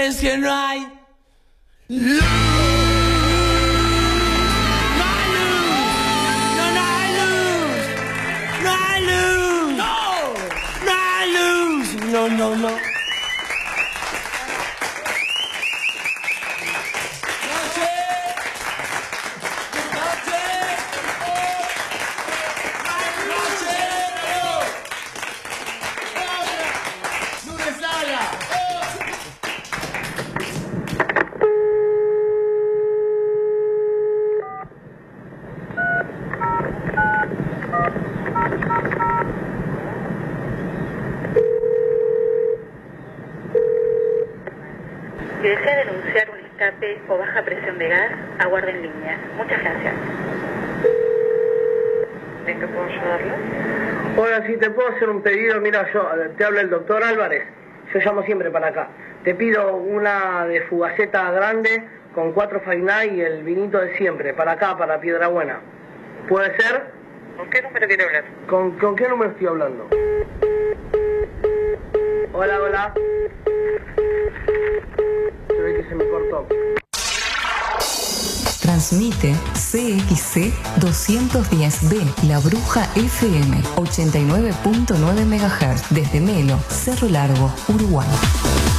es que no hay luz. No, no, no. Si desea denunciar un escape o baja presión de gas, aguarde en línea. Muchas gracias. ¿En qué puedo ayudarlo? Hola, si te puedo hacer un pedido, mira, te habla el doctor Álvarez, yo llamo siempre para acá. Te pido una de Fugaceta grande con 4 Fainá y el vinito de siempre, para acá, para Piedrabuena. ¿Puede ser? ¿Con qué número quiere hablar? ¿Con qué número estoy hablando? Hola, hola. Se ve que se me cortó. Transmite CXC 210B, La Bruja FM, 89.9 MHz, desde Melo, Cerro Largo, Uruguay.